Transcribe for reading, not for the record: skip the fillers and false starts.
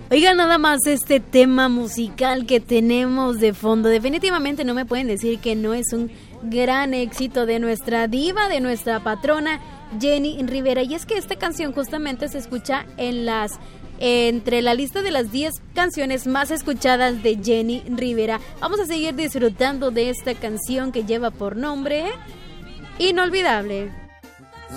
Oigan, nada más este tema musical que tenemos de fondo. Definitivamente no me pueden decir que no es un gran éxito de nuestra diva, de nuestra patrona Jenni Rivera. Y es que esta canción justamente se escucha entre la lista de las 10 canciones más escuchadas de Jenni Rivera. Vamos a seguir disfrutando de esta canción que lleva por nombre Inolvidable.